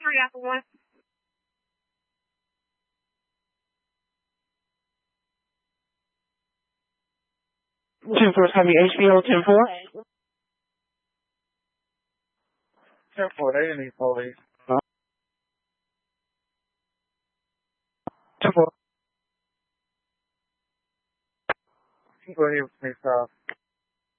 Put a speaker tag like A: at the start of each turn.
A: 3 Apple 1.
B: 10-4, copy HBO 10-4.
C: 10-4, they didn't need police.
B: 10-4.
C: Go ahead with me,